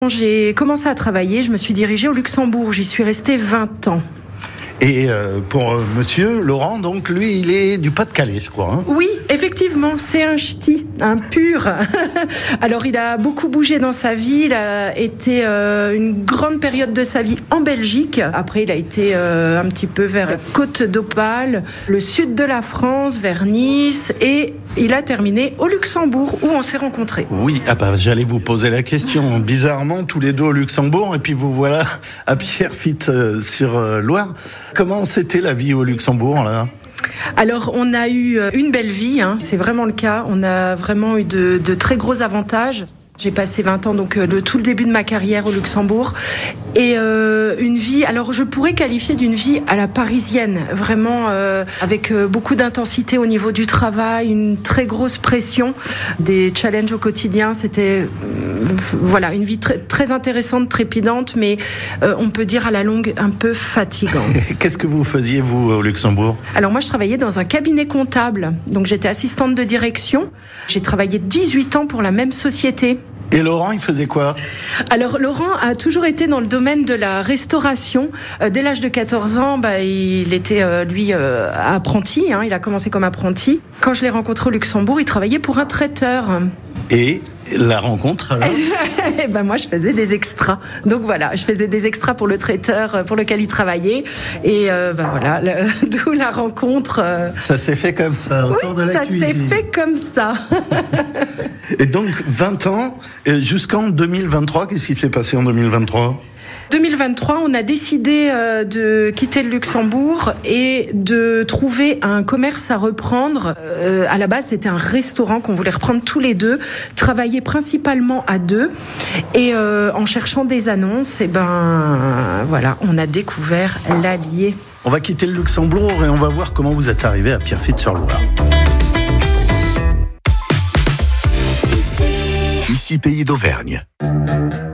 J'ai commencé à travailler, je me suis dirigée au Luxembourg, j'y suis restée 20 ans. Et pour monsieur Laurent, donc lui, il est du Pas-de-Calais, je crois. Hein. Oui, effectivement, c'est un ch'ti, un pur. Alors, il a beaucoup bougé dans sa vie. Il a été une grande période de sa vie en Belgique. Après, il a été un petit peu vers la Côte d'Opale, le sud de la France, vers Nice. Et il a terminé au Luxembourg, où on s'est rencontrés. Oui, j'allais vous poser la question. Bizarrement, tous les deux au Luxembourg, et puis vous voilà à Pierrefitte sur Loire. Comment c'était la vie au Luxembourg, là ? Alors, on a eu une belle vie, hein, c'est vraiment le cas. On a vraiment eu de très gros avantages. J'ai passé 20 ans, donc tout le début de ma carrière au Luxembourg. Et une vie, alors je pourrais qualifier d'une vie à la parisienne, vraiment avec beaucoup d'intensité au niveau du travail, une très grosse pression, des challenges au quotidien. C'était voilà, une vie très, très intéressante, trépidante, mais on peut dire à la longue un peu fatigante. Qu'est-ce que vous faisiez, vous, au Luxembourg ? Alors moi, je travaillais dans un cabinet comptable, donc j'étais assistante de direction. J'ai travaillé 18 ans pour la même société. Et Laurent, il faisait quoi ? Alors Laurent a toujours été dans le domaine de la restauration. Dès l'âge de 14 ans, il était apprenti. Hein, il a commencé comme apprenti. Quand je l'ai rencontré au Luxembourg, il travaillait pour un traiteur. Et la rencontre, alors ? Moi, je faisais des extras. Donc voilà, je faisais des extras pour le traiteur pour lequel il travaillait. Et voilà, d'où la rencontre. Ça s'est fait comme ça, autour de la cuisine. Ça s'est fait comme ça. Et donc, 20 ans, jusqu'en 2023, qu'est-ce qui s'est passé en 2023 ? 2023, on a décidé de quitter le Luxembourg et de trouver un commerce à reprendre. À la base, c'était un restaurant qu'on voulait reprendre tous les deux, travailler principalement à deux. Et en cherchant des annonces, voilà, on a découvert l'Allier. On va quitter le Luxembourg et on va voir comment vous êtes arrivé à Pierrefitte-sur-Loire. Ici, pays d'Auvergne.